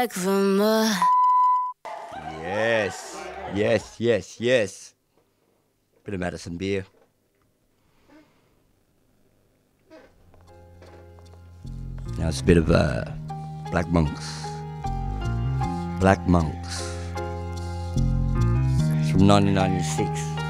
Back from Yes, yes, yes, yes. Bit of Madison beer. Now it's a bit of Black Monks. Black Monks. It's from 1996.